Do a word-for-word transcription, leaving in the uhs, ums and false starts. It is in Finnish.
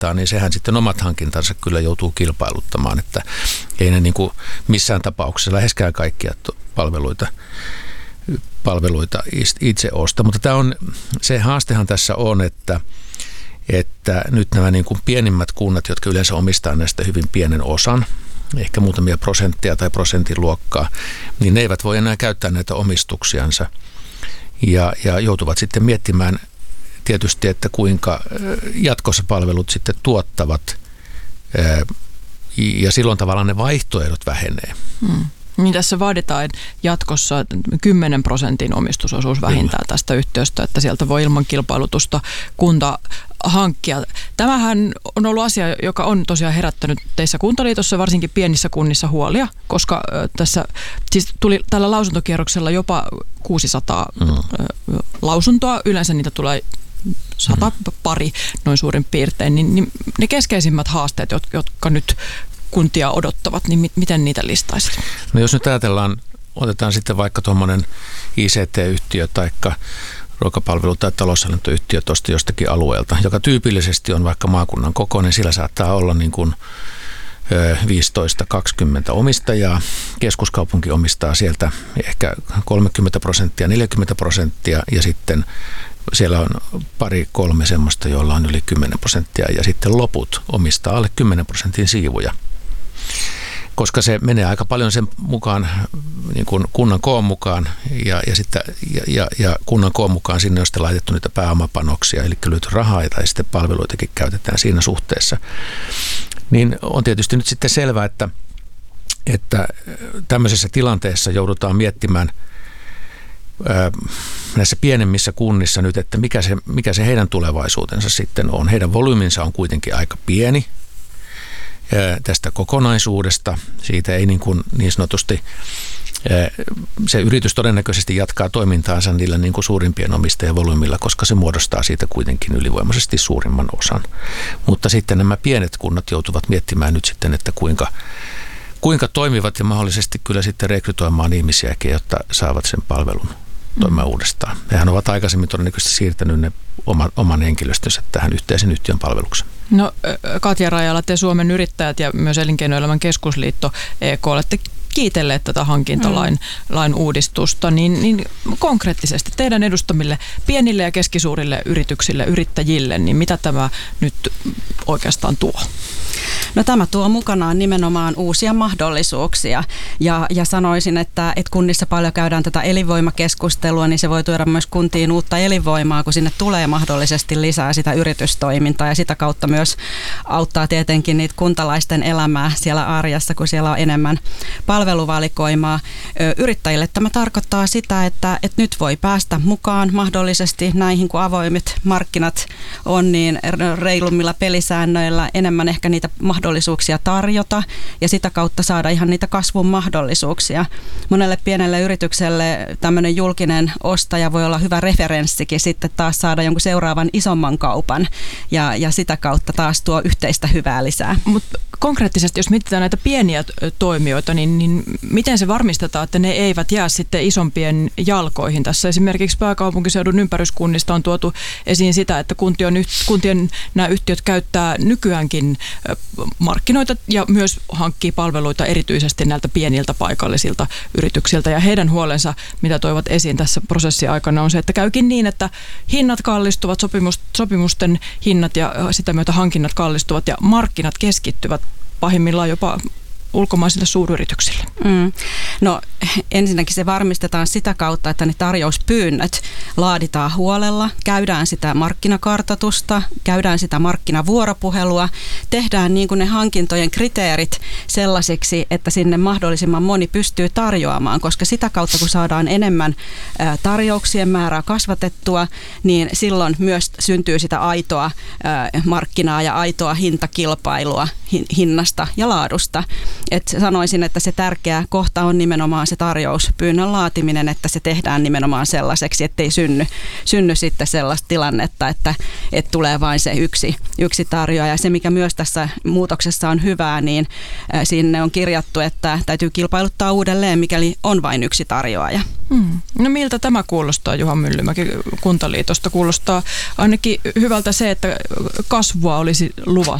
omistaa, niin sehän sitten omat hankintansa kyllä joutuu kilpailuttamaan, että ei ne niin kuin missään tapauksessa läheskään kaikkia palveluita, palveluita itse osta. Mutta tämä on, se haastehan tässä on, että, että nyt nämä niin kuin pienimmät kunnat, jotka yleensä omistaa näistä hyvin pienen osan, ehkä muutamia prosenttia tai prosentin luokkaa, niin ne eivät voi enää käyttää näitä omistuksiansa ja, ja joutuvat sitten miettimään tietysti, että kuinka jatkossa palvelut sitten tuottavat ja silloin tavallaan ne vaihtoehdot vähenee. Hmm. Niin tässä vaaditaan jatkossa kymmenen prosentin omistusosuus vähintään tästä yhtiöstä, että sieltä voi ilman kilpailutusta kunta hankkia. Tämähän on ollut asia, joka on tosiaan herättänyt teissä Kuntaliitossa, varsinkin pienissä kunnissa, huolia, koska tässä siis tuli tällä lausuntokierroksella jopa kuusisataa mm. lausuntoa. Yleensä niitä tulee sata mm. pari noin suurin piirtein. Niin, niin ne keskeisimmät haasteet, jotka nyt kuntia odottavat, niin miten niitä listaisit? No jos nyt ajatellaan, otetaan sitten vaikka tuommoinen I C T-yhtiö tai ruokapalvelu- tai taloushallintoyhtiö tuosta jostakin alueelta, joka tyypillisesti on vaikka maakunnan kokoinen, sillä saattaa olla niin kuin viisitoista kaksikymmentä omistajaa. Keskuskaupunki omistaa sieltä ehkä kolmekymmentä prosenttia, neljäkymmentä prosenttia ja sitten siellä on pari kolme semmoista, joilla on yli kymmenen prosenttia ja sitten loput omistaa alle kymmenen prosentin siivuja. Koska se menee aika paljon sen mukaan, niin kuin kunnan koon mukaan ja, ja, sitten, ja, ja, ja kunnan koon mukaan sinne on sitten laitettu niitä pääomapanoksia, eli löytyy rahaa tai sitten palveluitakin käytetään siinä suhteessa. Niin on tietysti nyt sitten selvää, että, että tämmöisessä tilanteessa joudutaan miettimään ää, näissä pienemmissä kunnissa nyt, että mikä se, mikä se heidän tulevaisuutensa sitten on. Heidän volyyminsa on kuitenkin aika pieni tästä kokonaisuudesta. Siitä ei niin, kuin niin sanotusti, se yritys todennäköisesti jatkaa toimintaansa niillä niin kuin suurimpien omistajavolyymilla, koska se muodostaa siitä kuitenkin ylivoimaisesti suurimman osan. Mutta sitten nämä pienet kunnat joutuvat miettimään nyt sitten, että kuinka, kuinka toimivat ja mahdollisesti kyllä sitten rekrytoimaan ihmisiäkin, jotta saavat sen palvelun toimimaan mm. uudestaan. Hehän ovat aikaisemmin todennäköisesti siirtänyt ne oman, oman henkilöstönsä tähän yhteisen yhtiön palvelukseen. No Katja Rajala, te Suomen yrittäjät ja myös Elinkeinoelämän keskusliitto E K olette kiitelleet tätä hankintalain mm. lain uudistusta, niin, niin konkreettisesti teidän edustamille pienille ja keskisuurille yrityksille, yrittäjille, niin mitä tämä nyt oikeastaan tuo? No tämä tuo mukanaan nimenomaan uusia mahdollisuuksia ja, ja sanoisin, että, että kunnissa paljon käydään tätä elinvoimakeskustelua, niin se voi tuoda myös kuntiin uutta elinvoimaa, kun sinne tulee mahdollisesti lisää sitä yritystoimintaa ja sitä kautta myös auttaa tietenkin niitä kuntalaisten elämää siellä arjessa, kun siellä on enemmän palveluvalikoimaa. Yrittäjille tämä tarkoittaa sitä, että, että nyt voi päästä mukaan mahdollisesti näihin, kun avoimet markkinat on, niin reilummilla pelisäännöillä enemmän ehkä niitä mahdollisuuksia tarjota ja sitä kautta saada ihan niitä kasvun mahdollisuuksia. Monelle pienelle yritykselle tämmöinen julkinen ostaja voi olla hyvä referenssikin sitten taas saada jonkun seuraavan isomman kaupan ja, ja sitä kautta taas tuo yhteistä hyvää lisää. Mut konkreettisesti, jos mietitään näitä pieniä toimijoita, niin, niin miten se varmistetaan, että ne eivät jää sitten isompien jalkoihin? Tässä esimerkiksi pääkaupunkiseudun ympäryskunnista on tuotu esiin sitä, että kuntien, kuntien nämä yhtiöt käyttää nykyäänkin markkinoita ja myös hankkii palveluita erityisesti näiltä pieniltä paikallisilta yrityksiltä. Ja heidän huolensa, mitä toivat esiin tässä prosessin aikana, on se, että käykin niin, että hinnat kallistuvat, sopimusten hinnat ja sitä myötä hankinnat kallistuvat ja markkinat keskittyvät pahimmillaan jopa ulkomaisille suuryrityksille. Mm. No ensinnäkin se varmistetaan sitä kautta, että ne tarjouspyynnöt laaditaan huolella, käydään sitä markkinakartoitusta, käydään sitä markkinavuoropuhelua, tehdään niin kuin ne hankintojen kriteerit sellaisiksi, että sinne mahdollisimman moni pystyy tarjoamaan, koska sitä kautta kun saadaan enemmän tarjouksien määrää kasvatettua, niin silloin myös syntyy sitä aitoa markkinaa ja aitoa hintakilpailua hinnasta ja laadusta. et sanoisin, että se tärkeä kohta on nimenomaan se tarjouspyynnön laatiminen, että se tehdään nimenomaan sellaiseksi, ettei synny, synny sitten sellaista tilannetta, että, että tulee vain se yksi, yksi tarjoaja. Se, mikä myös tässä muutoksessa on hyvää, niin sinne on kirjattu, että täytyy kilpailuttaa uudelleen, mikäli on vain yksi tarjoaja. Hmm. No miltä tämä kuulostaa, Juha Myllymäki Kuntaliitosta? Kuulostaa ainakin hyvältä se, että kasvua olisi luvassa.